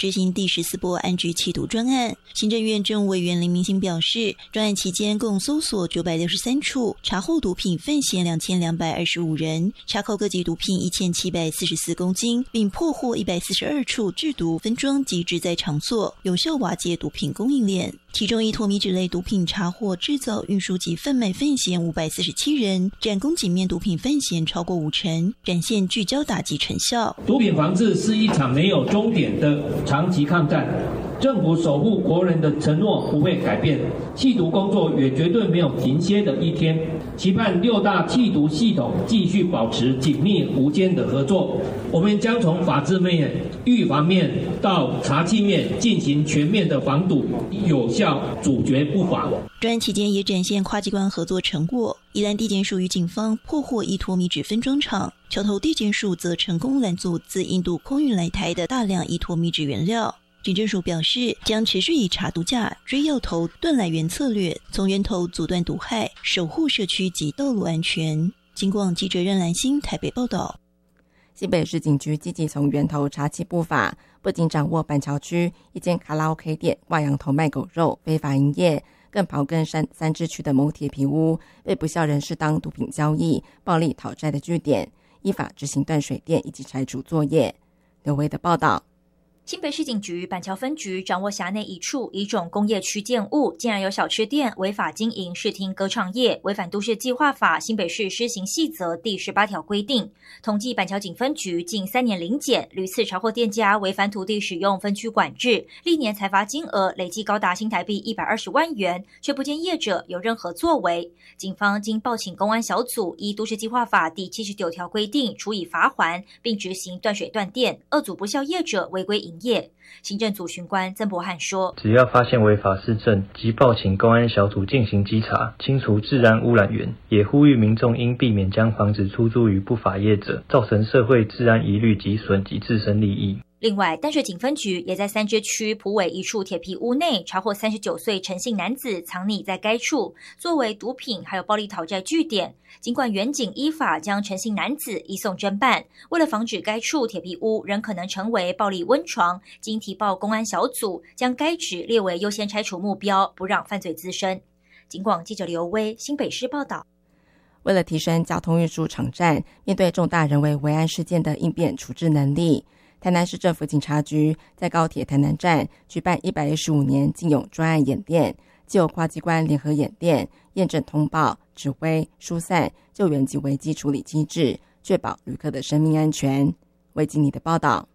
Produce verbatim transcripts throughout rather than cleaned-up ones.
执行第十四波安局缉毒专案。行政院政务委员林明兴表示，专案期间共搜索九百六十三处，查获毒品犯嫌两千两百二十五人，查扣各级毒品一千七百四十四公斤，并破获一百四十二处制毒、分装及制栽场所，有效瓦解毒品供应链。其中依托米脂类毒品查获制造、运输及贩卖犯嫌五百四十七人，占公检面毒品犯嫌超过五成，展现聚焦打击成效。 毒品防治是一场没有终点的长期抗战，政府守护国人的承诺不会改变，缉毒工作也绝对没有停歇的一天。期盼六大缉毒系统继续保持紧密无间的合作。我们将从法制面、预防面到查缉面进行全面的防堵，有效阻绝不法。 专案期间也展现跨机关合作成果，宜兰地检署与警方破获依托米脂分装厂，桥头地检署则成功拦阻自印度空运来台的大量依托米脂原料。警政署表示，将持续以查毒架、追要头、断来源策略，从源头阻断毒害，守护社区及道路安全。警广记者任兰心台北报道。 新北市警局积极从源头查缉不法，不仅掌握板桥区一间卡拉 OK 店挂羊头卖狗肉非法营业，更刨根山三支区的某铁皮屋被不肖人士当毒品交易、暴力讨债的据点，依法执行断水电以及拆除作业。刘维的报道。 新北市警局板桥分局掌握辖内一处乙种工业区建物，竟然有小吃店违法经营视听歌唱业，违反都市计划法新北市施行细则第十八条规定。统计板桥警分局近三年零检，屡次查获店家违反土地使用分区管制，历年裁罚金额累计高达新台币一百二十万元，却不见业者有任何作为。警方经报请公安小组依都市计划法第七十九条规定处以罚锾，并执行断水断电，遏阻不肖业者违规营业。行政组巡官曾博翰说， 只要发现违法事证，即报请公安小组进行稽查，清除治安污染源，也呼吁民众应避免将房子出租于不法业者，造成社会治安疑虑及损及自身利益。 另外，淡水警分局也在三芝区埔尾一处铁皮屋内查获三十九岁陈姓男子藏匿在该处，作为毒品还有暴力讨债据点。尽管原警依法将陈姓男子移送侦办，为了防止该处铁皮屋仍可能成为暴力温床，经提报公安小组将该址列为优先拆除目标，不让犯罪滋生。警广记者刘威新北市报道。 为了提升交通运输场站面对重大人为危安事件的应变处置能力，台南市政府警察局在高铁台南站举办一百一十五年警勇专案演练，既有跨机关联合演练，验证通报、指挥、疏散、救援及危机处理机制，确保旅客的生命安全。为经理的报道。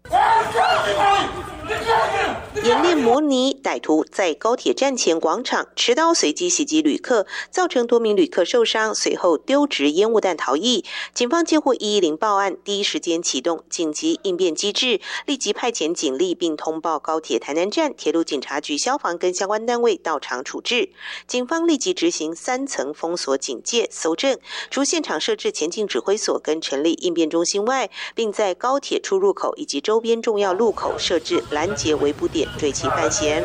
演练模拟歹徒在高铁站前广场持刀随机袭击旅客，造成多名旅客受伤，随后丢掷烟雾弹逃逸。警方接获一一零报案，第一时间启动紧急应变机制，立即派遣警力并通报高铁台南站、铁路警察局、消防跟相关单位到场处置。警方立即执行三层封锁警戒搜证，除现场设置前进指挥所跟成立应变中心外，并在高铁出入口以及周边重要路口设置拦截围捕点，追其犯嫌。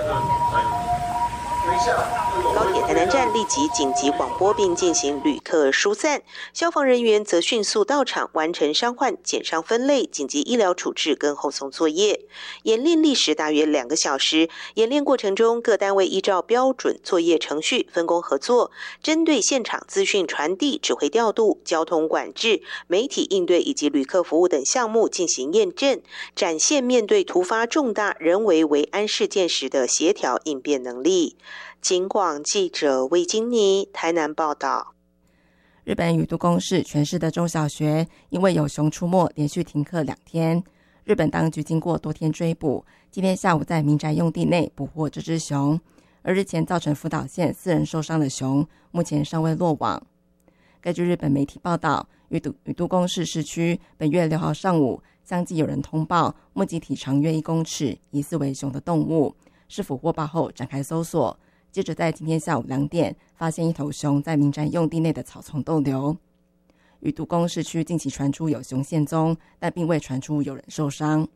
高铁台南站立即紧急广播并进行旅客疏散，消防人员则迅速到场完成伤患检伤分类、紧急医疗处置跟后送作业。演练历时大约两个小时，演练过程中各单位依照标准作业程序分工合作，针对现场资讯传递、指挥调度、交通管制、媒体应对以及旅客服务等项目进行验证，展现面对突发重大人为危安事件时的协调应变能力。警广记者魏金妮台南报道。 日本宇都宫市全市的中小学因为有熊出没，连续停课两天。日本当局经过多天追捕，今天下午在民宅用地内捕获这只熊，而日前造成福岛县四人受伤的熊，目前尚未落网。根据日本媒体报道，宇都宇都宫市市区本月六号上午，相继有人通报目击体长约一公尺，疑似为熊的动物。市府获报后展开搜索。接着在今天下午两点，发现一头熊在民宅用地内的草丛逗留。宇都宫市区近期传出有熊现踪，但并未传出有人受伤。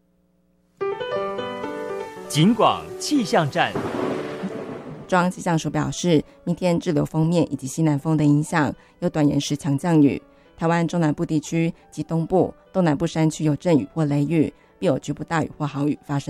警广气象站。 中央气象署表示，明天滞留锋面以及西南风的影响，有短延时强降雨。台湾中南部地区及东部、东南部山区有阵雨或雷雨，并有局部大雨或豪雨发生。